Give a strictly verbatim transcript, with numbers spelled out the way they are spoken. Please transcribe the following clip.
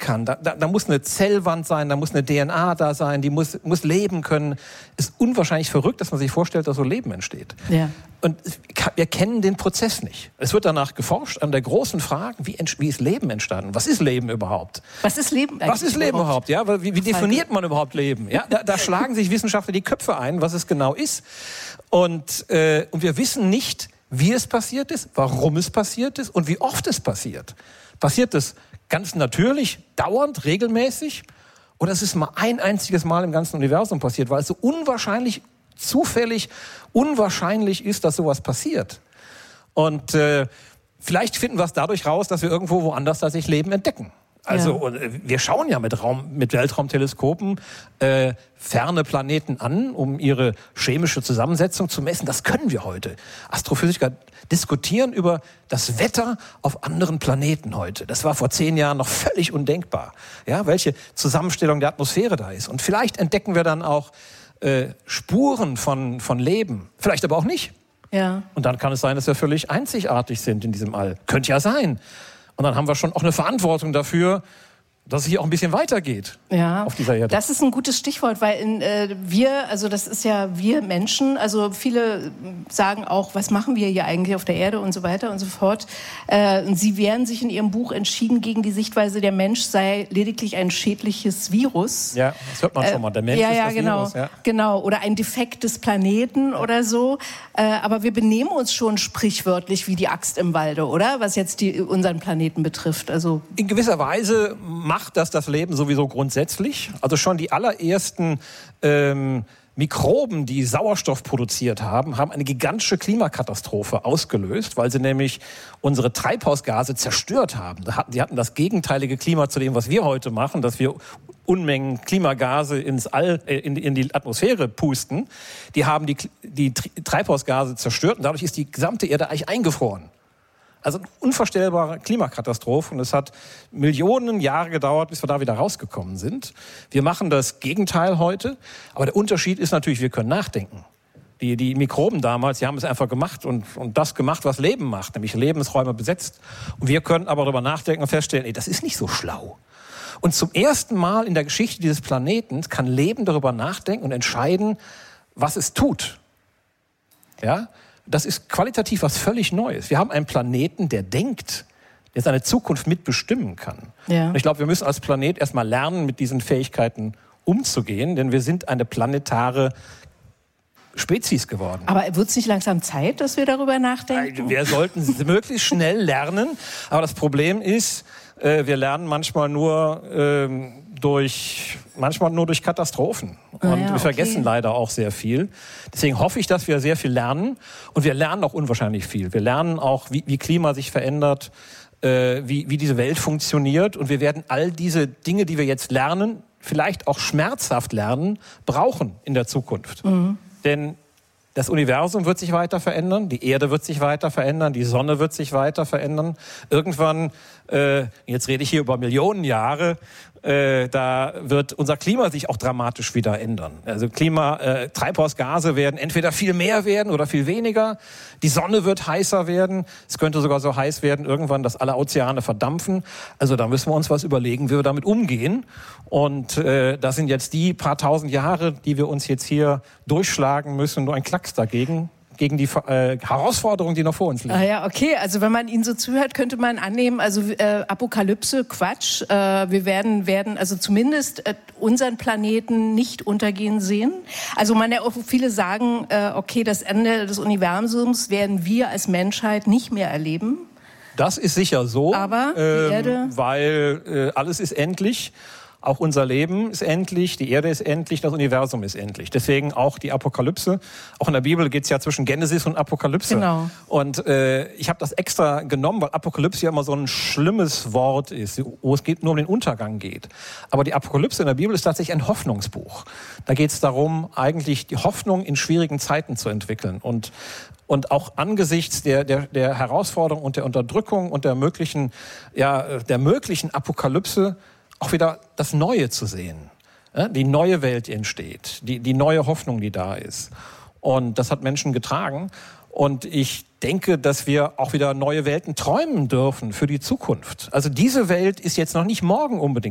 kann. Da, da, da muss eine Zellwand sein, da muss eine D N A da sein, die muss, muss leben können. Es ist unwahrscheinlich verrückt, dass man sich vorstellt, dass so Leben entsteht. Ja. Und wir kennen den Prozess nicht. Es wird danach geforscht an der großen Frage, wie, wie ist Leben entstanden? Was ist Leben überhaupt? Was ist Leben eigentlich Was ist Leben überhaupt? Ja, wie, wie definiert man überhaupt Leben? Ja, da, da schlagen sich Wissenschaftler die Köpfe ein, was es genau ist. Und, äh, und wir wissen nicht, wie es passiert ist, warum es passiert ist und wie oft es passiert. Passiert es ganz natürlich, dauernd, regelmäßig? Oder ist es mal ein einziges Mal im ganzen Universum passiert, weil es so unwahrscheinlich, zufällig, unwahrscheinlich ist, dass sowas passiert? Und äh, vielleicht finden wir es dadurch raus, dass wir irgendwo woanders tatsächlich Leben entdecken. Also ja. wir schauen ja mit, Raum, mit Weltraumteleskopen äh, ferne Planeten an, um ihre chemische Zusammensetzung zu messen. Das können wir heute. Astrophysiker diskutieren über das Wetter auf anderen Planeten heute. Das war vor zehn Jahren noch völlig undenkbar. Ja, welche Zusammenstellung der Atmosphäre da ist. Und vielleicht entdecken wir dann auch äh, Spuren von, von Leben. Vielleicht aber auch nicht. Ja. Und dann kann es sein, dass wir völlig einzigartig sind in diesem All. Könnte ja sein. Und dann haben wir schon auch eine Verantwortung dafür, dass es hier auch ein bisschen weitergeht ja, auf dieser Erde. Das ist ein gutes Stichwort, weil in, äh, wir, also das ist ja wir Menschen, also viele sagen auch, was machen wir hier eigentlich auf der Erde und so weiter und so fort. Äh, und sie wehren sich in ihrem Buch entschieden gegen die Sichtweise, der Mensch sei lediglich ein schädliches Virus. Ja, das hört man schon mal, der Mensch äh, ja, ist ja, das genau, Virus. Ja, genau, oder ein Defekt des Planeten ja. oder so. Äh, aber wir benehmen uns schon sprichwörtlich wie die Axt im Walde, oder? Was jetzt die, unseren Planeten betrifft. Also in gewisser Weise macht das das Leben sowieso grundsätzlich. Also schon die allerersten ähm, Mikroben, die Sauerstoff produziert haben, haben eine gigantische Klimakatastrophe ausgelöst, weil sie nämlich unsere Treibhausgase zerstört haben. Die hatten das gegenteilige Klima zu dem, was wir heute machen, dass wir Unmengen Klimagase ins All, äh, in, in die Atmosphäre pusten. Die haben die, die Treibhausgase zerstört und dadurch ist die gesamte Erde eigentlich eingefroren. Also eine unvorstellbare Klimakatastrophe und es hat Millionen Jahre gedauert, bis wir da wieder rausgekommen sind. Wir machen das Gegenteil heute, aber der Unterschied ist natürlich, wir können nachdenken. Die, die Mikroben damals, die haben es einfach gemacht und, und das gemacht, was Leben macht, nämlich Lebensräume besetzt. Und wir können aber darüber nachdenken und feststellen, ey, das ist nicht so schlau. Und zum ersten Mal in der Geschichte dieses Planeten kann Leben darüber nachdenken und entscheiden, was es tut. Ja? Das ist qualitativ was völlig Neues. Wir haben einen Planeten, der denkt, der seine Zukunft mitbestimmen kann. Ja. Und ich glaube, wir müssen als Planet erstmal lernen, mit diesen Fähigkeiten umzugehen, denn wir sind eine planetare Spezies geworden. Aber wird es nicht langsam Zeit, dass wir darüber nachdenken? Wir sollten möglichst schnell lernen. Aber das Problem ist, wir lernen manchmal nur ähm, durch, manchmal nur durch Katastrophen. Und ah ja, wir vergessen okay. leider auch sehr viel. Deswegen hoffe ich, dass wir sehr viel lernen. Und wir lernen auch unwahrscheinlich viel. Wir lernen auch, wie, wie Klima sich verändert, äh, wie, wie diese Welt funktioniert. Und wir werden all diese Dinge, die wir jetzt lernen, vielleicht auch schmerzhaft lernen, brauchen in der Zukunft. Mhm. Denn das Universum wird sich weiter verändern, die Erde wird sich weiter verändern, die Sonne wird sich weiter verändern. Irgendwann, äh, jetzt rede ich hier über Millionen Jahre, äh, da wird unser Klima sich auch dramatisch wieder ändern. Also Klima, äh, Treibhausgase werden entweder viel mehr werden oder viel weniger. Die Sonne wird heißer werden. Es könnte sogar so heiß werden irgendwann, dass alle Ozeane verdampfen. Also da müssen wir uns was überlegen, wie wir damit umgehen. Und äh, das sind jetzt die paar tausend Jahre, die wir uns jetzt hier durchschlagen müssen. Nur ein Klacks dagegen. gegen die äh, Herausforderungen, die noch vor uns liegen. Ah ja, okay. Also wenn man Ihnen so zuhört, könnte man annehmen, also äh, Apokalypse, Quatsch. Äh, wir werden, werden also zumindest äh, unseren Planeten nicht untergehen sehen. Also man ja auch viele sagen, äh, okay, das Ende des Universums werden wir als Menschheit nicht mehr erleben. Das ist sicher so, aber die ähm, Erde, weil äh, alles ist endlich. Auch unser Leben ist endlich, die Erde ist endlich, das Universum ist endlich. Deswegen auch die Apokalypse. Auch in der Bibel geht es ja zwischen Genesis und Apokalypse. Genau. Und äh, ich habe das extra genommen, weil Apokalypse ja immer so ein schlimmes Wort ist, wo es geht, nur um den Untergang geht. Aber die Apokalypse in der Bibel ist tatsächlich ein Hoffnungsbuch. Da geht es darum, eigentlich die Hoffnung in schwierigen Zeiten zu entwickeln. Und Und auch angesichts der, der, der Herausforderung und der Unterdrückung und der möglichen, ja, der möglichen Apokalypse auch wieder das Neue zu sehen. Ja, die neue Welt entsteht, die, die neue Hoffnung, die da ist. Und das hat Menschen getragen. Und ich denke, dass wir auch wieder neue Welten träumen dürfen für die Zukunft. Also diese Welt ist jetzt noch nicht morgen unbedingt